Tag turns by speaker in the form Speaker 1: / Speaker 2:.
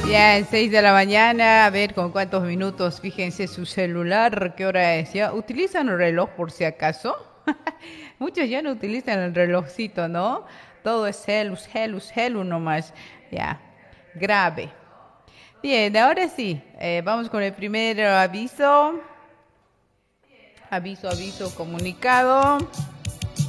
Speaker 1: Ya, en 6 de la mañana, a ver con cuántos minutos, fíjense su celular, qué hora es. ¿Ya utilizan el reloj por si acaso? Muchos ya no utilizan el relojcito, ¿no? Todo es celu nomás. Ya, grave. Bien, ahora sí, vamos con el primer aviso. Aviso, comunicado.